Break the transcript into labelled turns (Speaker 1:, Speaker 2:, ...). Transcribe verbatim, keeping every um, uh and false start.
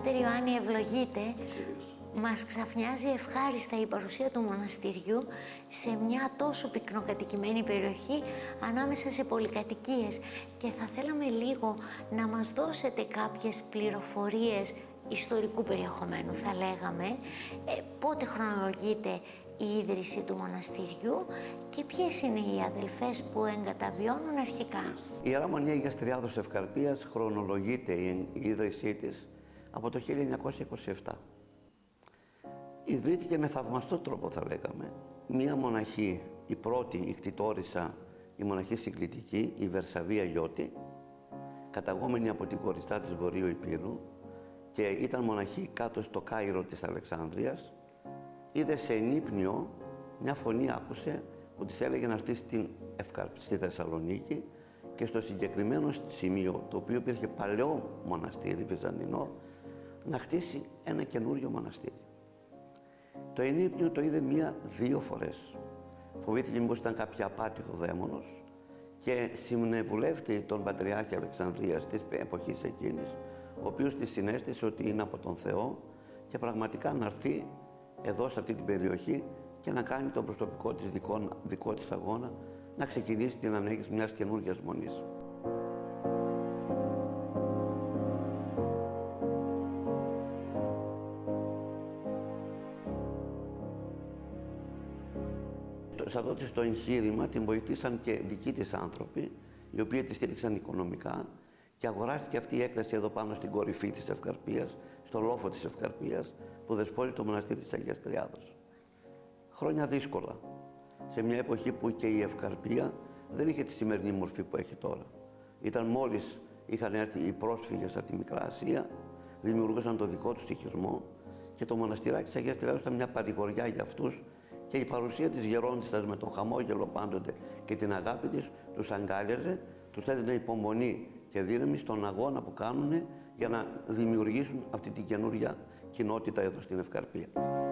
Speaker 1: Πάτερ Ιωάννη, ευλογείτε. Μας ξαφνιάζει ευχάριστα η παρουσία του μοναστηριού σε μια τόσο πυκνοκατοικημένη περιοχή ανάμεσα σε πολυκατοικίες και θα θέλαμε λίγο να μας δώσετε κάποιες πληροφορίες ιστορικού περιεχομένου, θα λέγαμε, ε, πότε χρονολογείται η ίδρυση του μοναστηριού και ποιες είναι οι αδελφές που εγκαταβιώνουν αρχικά.
Speaker 2: Η Ιερά Μονή Αγίας Τριάδος Ευκαρπίας χρονολογείται η ίδρυσή της από το χίλια εννιακόσια είκοσι επτά. Ιδρύθηκε με θαυμαστό τρόπο, θα λέγαμε. Μία μοναχή, η πρώτη, η κτητόρισα, η μοναχή συγκλητική, η Βερσαβία Γιώτη, καταγόμενη από την Κοριστά της Βορείου Υπήρου και ήταν μοναχή κάτω στο Κάιρο της Αλεξάνδρειας, είδε σε ενύπνιο μια φωνή, άκουσε που της έλεγε να έρθει στην Ευκαρ... στη Θεσσαλονίκη και στο συγκεκριμένο σημείο, το οποίο υπήρχε παλαιό μοναστήρι βυζαντινό, να χτίσει ένα καινούριο μοναστήρι. Το ενύπνιο το είδε μία-δύο φορές. Φοβήθηκε μήπως ήταν κάποια απάτη ο δαίμονος και συμβουλεύτηκε τον Πατριάρχη Αλεξανδρίας της εποχής εκείνης, ο οποίος της συνέστησε ότι είναι από τον Θεό και πραγματικά να έρθει εδώ σε αυτή την περιοχή και να κάνει τον προσωπικό της δικό, δικό της αγώνα, να ξεκινήσει την ανέγγιση μιας καινούργιας μονής. Σαν τότε στο εγχείρημα την βοηθήσαν και δικοί της άνθρωποι, οι οποίοι τη στήριξαν οικονομικά και αγοράστηκε αυτή η έκταση εδώ πάνω στην κορυφή της Ευκαρπίας, στο λόφο της Ευκαρπίας, που δεσπόζει το μοναστήρι της Αγίας Τριάδος. Χρόνια δύσκολα, σε μια εποχή που και η Ευκαρπία δεν είχε τη σημερινή μορφή που έχει τώρα. Ήταν μόλις είχαν έρθει οι πρόσφυγες από τη Μικρά Ασία, δημιουργούσαν το δικό τους οικισμό και το μοναστηράκι της Αγίας Τριάδος ήταν μια παρηγοριά για αυτούς. Και η παρουσία της γερόντισσας με τον χαμόγελο πάντοτε και την αγάπη της τους αγκάλιαζε, τους έδινε υπομονή και δύναμη στον αγώνα που κάνουν για να δημιουργήσουν αυτή την καινούρια κοινότητα εδώ στην Ευκαρπία.